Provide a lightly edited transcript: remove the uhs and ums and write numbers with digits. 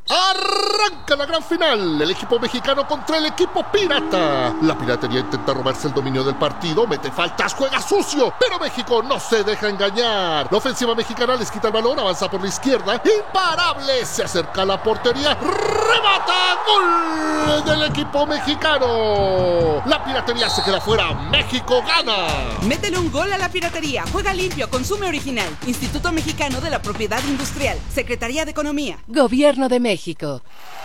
Arranca la gran final, el equipo mexicano contra el equipo pirata. La piratería intenta robarse el dominio del partido, mete faltas, juega sucio, pero México no se deja engañar. La ofensiva mexicana les quita el balón, avanza por la izquierda, imparable, se acerca a la portería, remata, gol del equipo mexicano. La piratería se queda fuera, México gana. Métele un gol a la piratería, juega limpio, consume original. Instituto Mexicano de la Propiedad Industrial, Secretaría de Economía, Gobierno de México.